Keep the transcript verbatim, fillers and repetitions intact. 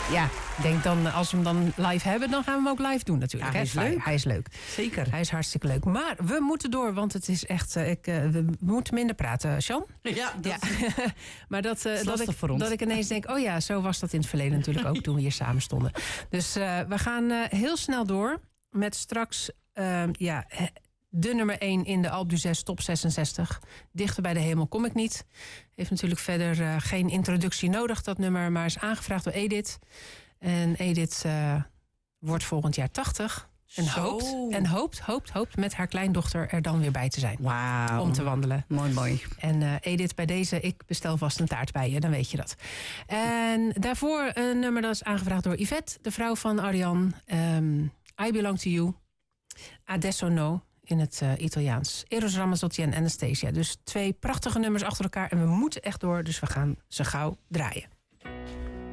Ja, ik denk dan, als we hem dan live hebben, dan gaan we hem ook live doen natuurlijk. Ja, hij hè? is leuk. Hij is leuk. Zeker. Hij is hartstikke leuk. Maar we moeten door, want het is echt... Uh, ik, uh, we moeten minder praten, Sjan. Ja, dat ja. maar dat, uh, is dat, ik, voor ons. dat ik ineens denk... oh ja, zo was dat in het verleden natuurlijk ook toen we hier samen stonden. Dus uh, we gaan uh, heel snel door met straks... Uh, ja, de nummer één in de Alpe d'Huez top zesenzestig. Dichter bij de hemel kom ik niet. Heeft natuurlijk verder uh, geen introductie nodig, dat nummer. Maar is aangevraagd door Edith. En Edith uh, wordt volgend jaar tachtig. En Zo. hoopt, en hoopt, hoopt, hoopt met haar kleindochter er dan weer bij te zijn. Wauw. Om te wandelen. Mooi, mooi. En uh, Edith, bij deze, ik bestel vast een taart bij je, dan weet je dat. En daarvoor een nummer dat is aangevraagd door Yvette, de vrouw van Arjan. Um, I Belong to You. Adesso No. In het uh, Italiaans. Eros Ramazzotti en Anastasia. Dus twee prachtige nummers achter elkaar. En we moeten echt door, dus we gaan ze gauw draaien.